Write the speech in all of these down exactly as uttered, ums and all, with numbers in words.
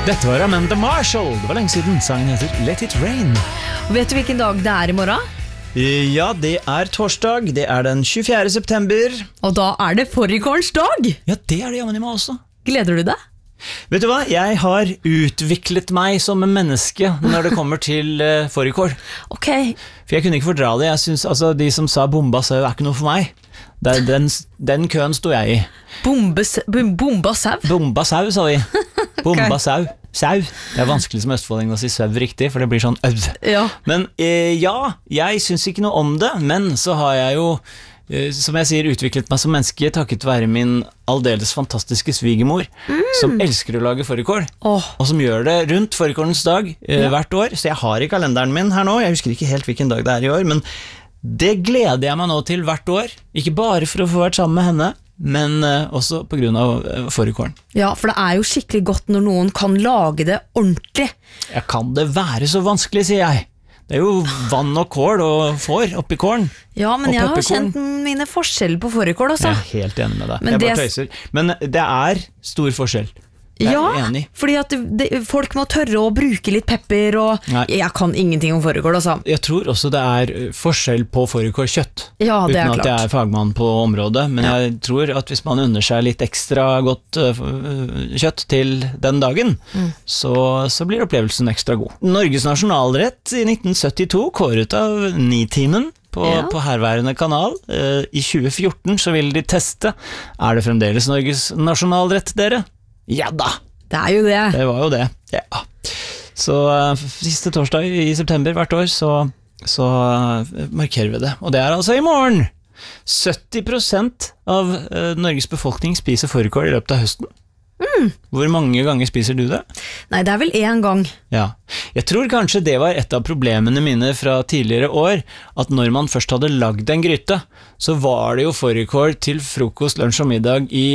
Dette var Amanda Marshall. Det var lenge siden. Sangen heter Let It Rain. Vet du hvilken dag det er i morgen? Ja, det er torsdag. Det er den tjuefjerde september. Og da er det fårikålens dag. Ja, det er det jammen i meg også. Gleder du deg? Vet du hva? Jeg har utviklet meg som en menneske når det kommer til uh, fårikål. Ok. For jeg kunne ikke fordra det. Jeg synes, altså, de som sa bomba sau er ikke noe for meg. Det, den, den køen sto jeg i. Bombes, bom, bomba sau? Bomba sau, sa vi. Bomba sau. Sau. Det er vanskelig som østfolding å si sau riktig, for det blir sånn øv. Ja. Men eh, ja, jeg synes ikke noe om det, men så har jeg jo, eh, som jeg sier, utviklet meg som menneske takket være min aldeles fantastiske svigermor, mm. som elsker å lage fårikål, oh. og som gjør det rundt fårikålens dag eh, ja. hvert år. Så jeg har i kalenderen min her nå, jeg husker ikke helt hvilken dag det er i år, men det gleder jeg meg nå til hvert år, ikke bare for å få vært sammen med henne, men uh, også på grunn av uh, fårikålen. Ja, for det er jo skikkelig godt når noen kan lage det ordentlig. Ja, kan det være så vanskelig, sier jeg. Det er jo vann og kål og får oppi kålen. Ja, men jeg har kjent mine forskjeller på fårikål, altså. Jeg er helt enig med deg. Men jeg det... bare tøyser. Men det er stor forskjell. Jeg ja, er enig. Fordi at det, det, folk må tørre å bruke litt pepper og Nei. Jeg kan ingenting om fårikål, altså. Jeg tror også det er forskjell på fårikålkjøtt. Ja, det er uten at klart. jeg er fagmann på området, men ja. jeg tror at hvis man unner seg litt ekstra godt uh, kjøtt til den dagen, mm. så, så blir opplevelsen ekstra god. Norges nasjonalrett i nitten syttito, kåret av Nitimen på, ja. på herværende kanal. Uh, I tjue fjorten så ville de teste, er det fremdeles Norges nasjonalrett, dere? Ja da! Det er jo det. Det var jo det, ja. Så uh, siste torsdag i september hvert år, så, så uh, markerer vi det. Og det er altså i morgen! sytti prosent av uh, Norges befolkning spiser fårikål i løpet av høsten. Mm. Hvor mange ganger spiser du det? Nei, det er vel én gang. Ja. Jeg tror kanskje det var et av problemene mine fra tidligere år, at når man først hadde lagd en gryte, så var det jo fårikål til frokost, lunsj og middag i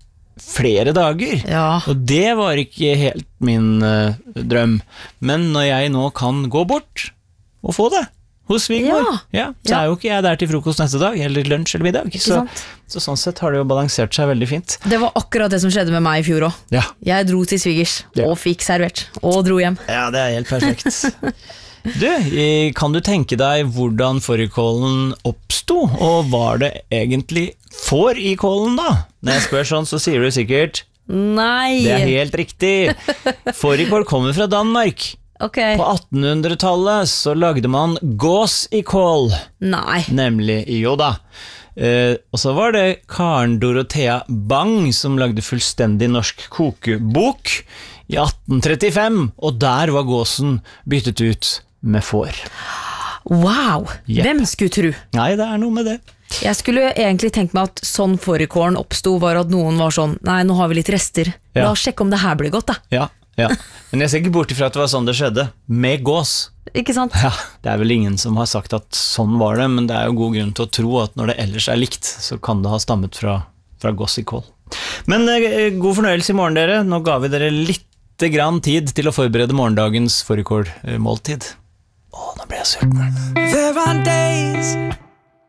flere dager, ja. og det var ikke helt min uh, drøm. Men når jeg nå kan gå bort og få det hos svigermor, ja. ja, så ja. er jo ikke jeg der til frokost neste dag, eller lunsj eller middag. Så, så sånn sett har det jo balansert seg veldig fint. Det var akkurat det som skjedde med meg i fjor også. Ja. Jeg dro til svigers, ja. og fikk servert, og dro hjem. Ja, det er helt perfekt. Du, kan du tenke deg hvordan fårikålen oppsto, og var det egentlig får i kålen da? Når jeg spør sånn, så sier du sikkert nei. Det er helt riktig. Fårikål kommer fra Danmark. Okay. På attenhundretallet så lagde man gås i kål. Nei. Nemlig, jo da. Eh, og så var det Karen Dorothea Bang som lagde fullstendig norsk kokebok i atten trettifem, og der var gåsen byttet ut med får. Wow, yep. Hvem skulle tro? Nei, det er noe med det. Jeg skulle egentlig tenkt meg at sånn fårikålen oppstod var at noen var sånn, nei, nå har vi litt rester. La oss sjekke om det her blir godt da. Ja, ja. Men jeg ser ikke bort ifra at det var sånn det skjedde, med gås. Ikke sant? Ja, det er vel ingen som har sagt at sånn var det, men det er jo god grunn til å tro at når det ellers er likt, så kan det ha stammet fra, fra gås i kål. Men eh, god fornøyelse i morgen, dere. Nå ga vi dere litt grann tid til å forberede morgendagens fårikålmåltid. Åh, nå ble jeg sulten. There are days